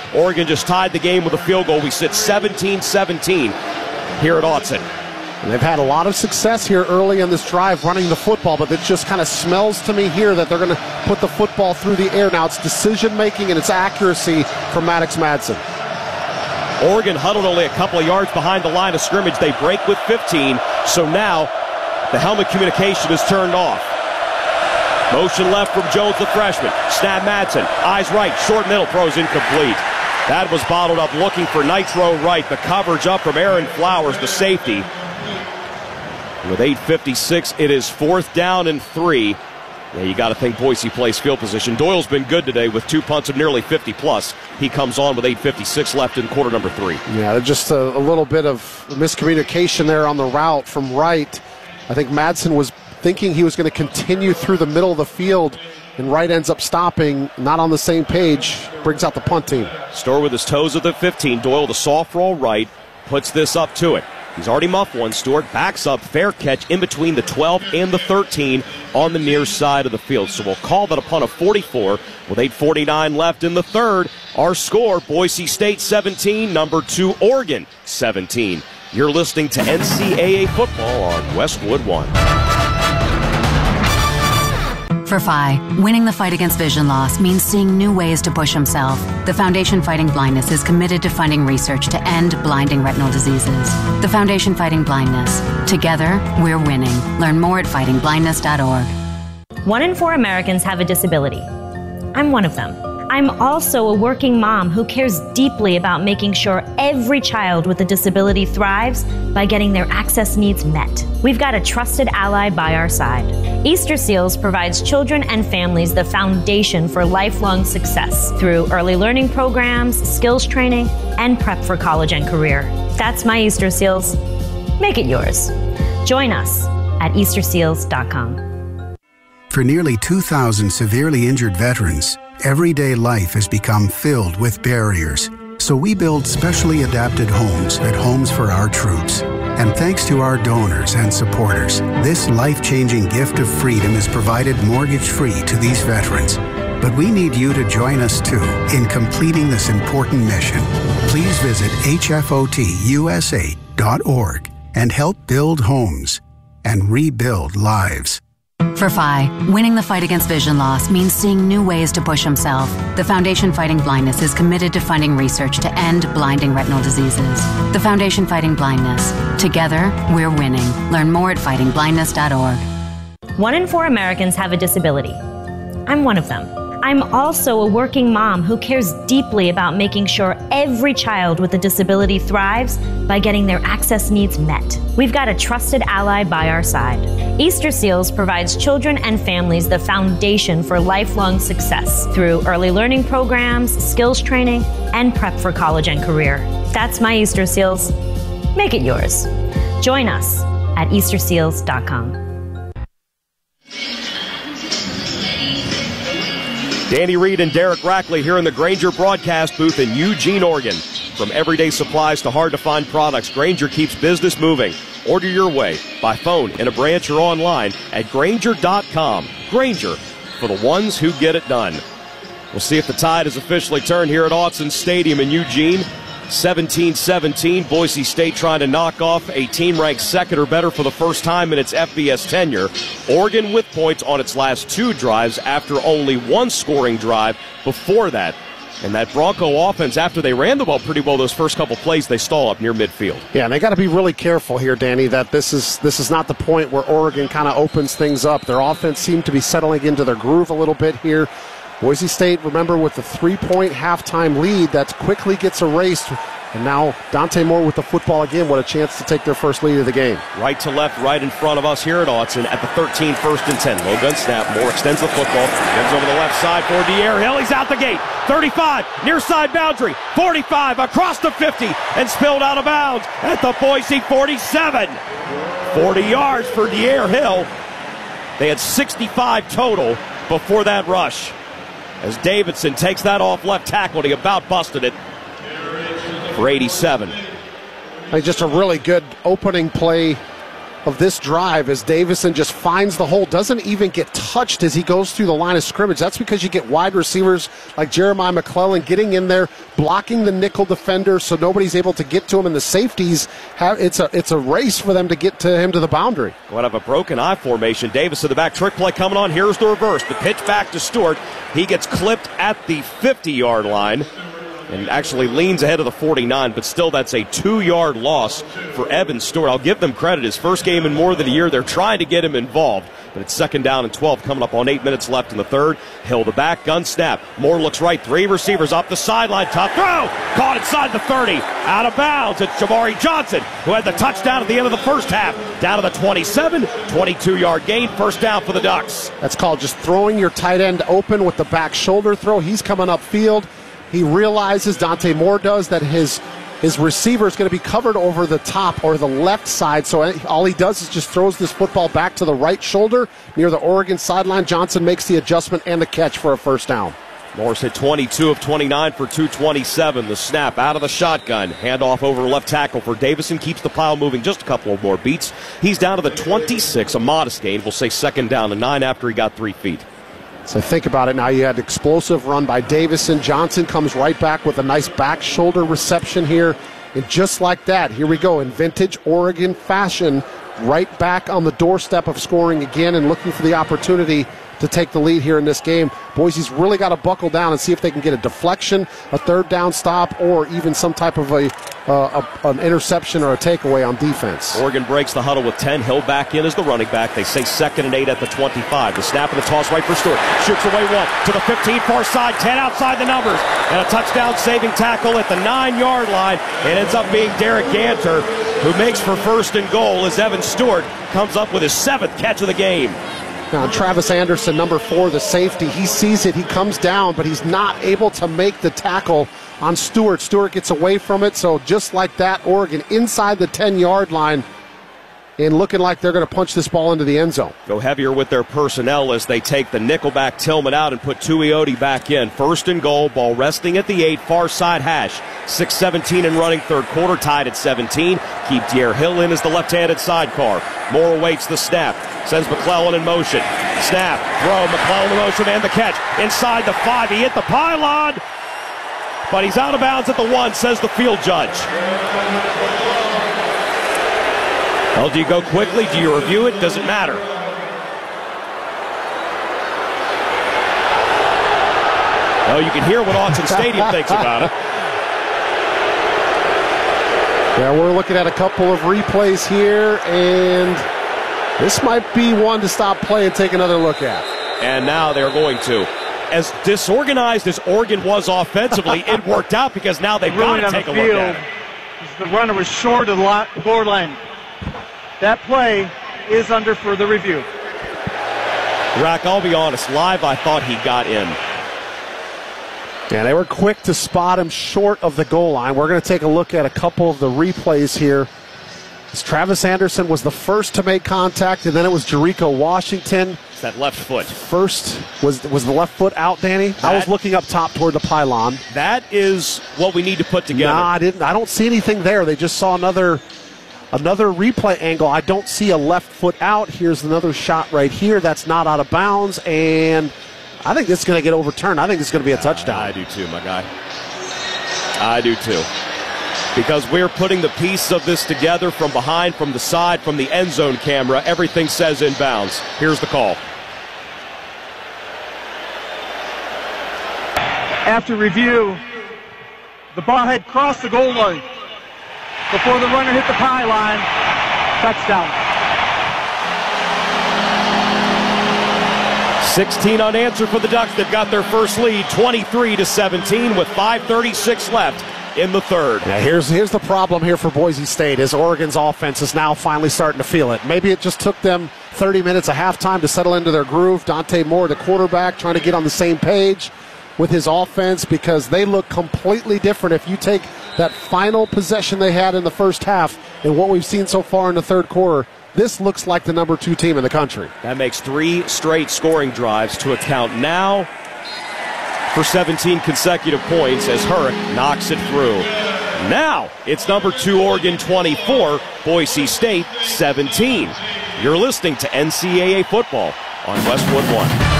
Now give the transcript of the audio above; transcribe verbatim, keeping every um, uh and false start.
Oregon just tied the game with a field goal. We sit seventeen seventeen here at Autzen. And they've had a lot of success here early in this drive running the football, but it just kind of smells to me here that they're going to put the football through the air. Now it's decision-making and it's accuracy from Maddox Madsen. Oregon huddled only a couple of yards behind the line of scrimmage. They break with fifteen, so now the helmet communication is turned off. Motion left from Jones, the freshman. Snap Madsen, eyes right, short middle, throws incomplete. That was bottled up looking for Nitro right. The coverage up from Aaron Flowers, the safety. With eight fifty-six, it is fourth down and three. Yeah, you got to think Boise plays field position. Doyle's been good today with two punts of nearly fifty plus. He comes on with eight fifty-six left in quarter number three. Yeah, just a, a little bit of miscommunication there on the route from Wright. I think Madsen was thinking he was going to continue through the middle of the field, and Wright ends up stopping, not on the same page, brings out the punt team. Store with his toes at the fifteen. Doyle, the soft roll right, puts this up to it. He's already muffed one. Stewart backs up, fair catch in between the twelve and the thirteen on the near side of the field. So we'll call that a punt of forty-four with eight forty-nine left in the third. Our score, Boise State seventeen, number two Oregon seventeen. You're listening to N C double A football on Westwood One. For F I, winning the fight against vision loss means seeing new ways to push himself. The Foundation Fighting Blindness is committed to funding research to end blinding retinal diseases. The Foundation Fighting Blindness. Together, we're winning. Learn more at fighting blindness dot org. One in four Americans have a disability. I'm one of them. I'm also a working mom who cares deeply about making sure every child with a disability thrives by getting their access needs met. We've got a trusted ally by our side. Easter Seals provides children and families the foundation for lifelong success through early learning programs, skills training, and prep for college and career. That's my Easter Seals. Make it yours. Join us at easter seals dot com. For nearly two thousand severely injured veterans, everyday life has become filled with barriers. So we build specially adapted homes at Homes for Our Troops. And thanks to our donors and supporters, this life-changing gift of freedom is provided mortgage-free to these veterans. But we need you to join us too in completing this important mission. Please visit H F O T U S A dot org and help build homes and rebuild lives. For F I, winning the fight against vision loss means seeing new ways to push himself. The Foundation Fighting Blindness is committed to funding research to end blinding retinal diseases. The Foundation Fighting Blindness. Together, we're winning. Learn more at fighting blindness dot org. One in four Americans have a disability. I'm one of them. I'm also a working mom who cares deeply about making sure every child with a disability thrives by getting their access needs met. We've got a trusted ally by our side. Easter Seals provides children and families the foundation for lifelong success through early learning programs, skills training, and prep for college and career. That's my Easter Seals. Make it yours. Join us at easter seals dot com. Danny Reed and Derek Rackley here in the Grainger broadcast booth in Eugene, Oregon. From everyday supplies to hard-to-find products, Grainger keeps business moving. Order your way by phone, in a branch, or online at grainger dot com. Grainger, for the ones who get it done. We'll see if the tide has officially turned here at Autzen Stadium in Eugene. seventeen seventeen, Boise State trying to knock off a team ranked second or better for the first time in its F B S tenure. Oregon with points on its last two drives after only one scoring drive before that. And that Bronco offense, after they ran the ball pretty well those first couple plays, they stall up near midfield. Yeah, and they got to be really careful here, Danny, that this is this is not the point where Oregon kind of opens things up. Their offense seemed to be settling into their groove a little bit here. Boise State, remember, with the three-point halftime lead, that quickly gets erased. And now Dante Moore with the football again. What a chance to take their first lead of the game. Right to left, right in front of us here at Autzen at the thirteen, first and ten. Low gun snap. Moore extends the football. Gives over the left side for De'Air Hill. He's out the gate. thirty-five, near side boundary. forty-five, across the fifty, and spilled out of bounds at the Boise forty-seven. forty yards for De'Air Hill. They had sixty-five total before that rush. As Davidson takes that off left tackle, he about busted it for eighty-seven. Like just a really good opening play of this drive as Davison just finds the hole, doesn't even get touched as he goes through the line of scrimmage. That's because you get wide receivers like Jeremiah McClellan getting in there, blocking the nickel defender so nobody's able to get to him, and the safeties have it's a it's a race for them to get to him to the boundary. What of a broken eye formation. Davis in the back, trick play coming on. Here's the reverse. The pitch back to Stewart. He gets clipped at the fifty-yard line and actually leans ahead of the forty-nine, but still that's a two-yard loss for Evan Stewart. I'll give them credit. His first game in more than a year. They're trying to get him involved, but it's second down and twelve coming up on eight minutes left in the third. Hill to back, gun snap. Moore looks right, three receivers up the sideline. Top throw, caught inside the thirty. Out of bounds. It's Jamari Johnson, who had the touchdown at the end of the first half. Down to the twenty-seven, twenty-two-yard gain, first down for the Ducks. That's called just throwing your tight end open with the back shoulder throw. He's coming upfield. He realizes, Dante Moore does, that his his receiver is going to be covered over the top or the left side, so all he does is just throws this football back to the right shoulder near the Oregon sideline. Johnson makes the adjustment and the catch for a first down. Morris hit twenty-two of twenty-nine for two twenty-seven. The snap out of the shotgun. Handoff over left tackle for Davison. Keeps the pile moving just a couple of more beats. He's down to the twenty-six, a modest gain. We'll say second down and nine after he got three feet. So think about it now. You had an explosive run by Davison. Johnson comes right back with a nice back shoulder reception here. And just like that, here we go in vintage Oregon fashion, right back on the doorstep of scoring again and looking for the opportunity to take the lead here in this game. Boise's really got to buckle down and see if they can get a deflection, a third down stop, or even some type of a, uh, a an interception or a takeaway on defense. Oregon breaks the huddle with ten. Hill back in as the running back. They say second and eight at the twenty-five. The snap and the toss right for Stewart. Shoots away one to the fifteen, far side, ten outside the numbers. And a touchdown saving tackle at the nine-yard line. It ends up being Derek Ganter, who makes for first and goal as Evan Stewart comes up with his seventh catch of the game. Now, Travis Anderson, number four, the safety, he sees it, he comes down, but he's not able to make the tackle on Stewart. Stewart gets away from it, so just like that, Oregon inside the ten-yard line and looking like they're going to punch this ball into the end zone. Go heavier with their personnel as they take the nickelback Tillman out and put Tuioti back in. First and goal, ball resting at the eight, far side hash. six seventeen and running, third quarter, tied at seventeen. Keep Dier Hill in as the left-handed sidecar. Moore awaits the snap, sends McClellan in motion. Snap, throw, McClellan in motion, and the catch. Inside the five, he hit the pylon, but he's out of bounds at the one, says the field judge. Well, do you go quickly? Do you review it? Doesn't matter. Well, you can hear what Autzen Stadium thinks about it. Yeah, we're looking at a couple of replays here, and this might be one to stop play and take another look at. And now they're going to. As disorganized as Oregon was offensively, it worked out because now they've got to take a look at it. The runner was short of the goal line. That play is under further review. Rack, I'll be honest, live I thought he got in. Yeah, they were quick to spot him short of the goal line. We're going to take a look at a couple of the replays here. As Travis Anderson was the first to make contact, and then it was Jericho Washington. It's that left foot. First, was was the left foot out, Danny? That, I was looking up top toward the pylon. That is what we need to put together. Nah, I didn't. I don't see anything there. They just saw another... Another replay angle. I don't see a left foot out. Here's another shot right here. That's not out of bounds, and I think this is going to get overturned. I think this is going to be a touchdown. I do too, my guy. I do too. Because we're putting the pieces of this together from behind, from the side, from the end zone camera. Everything says inbounds. Here's the call. After review, the ball had crossed the goal line before the runner hit the pylon. Touchdown. sixteen unanswered for the Ducks. They've got their first lead, twenty-three to seventeen, with five thirty-six left in the third. Now here's here's the problem here for Boise State is Oregon's offense is now finally starting to feel it. Maybe it just took them thirty minutes of halftime to settle into their groove. Dante Moore, the quarterback, trying to get on the same page with his offense because they look completely different. If you take that final possession they had in the first half and what we've seen so far in the third quarter, this looks like the number two team in the country. That makes three straight scoring drives to account now for seventeen consecutive points as Hurrick knocks it through. Now it's number two Oregon twenty-four, Boise State seventeen. You're listening to N C double A football on Westwood One.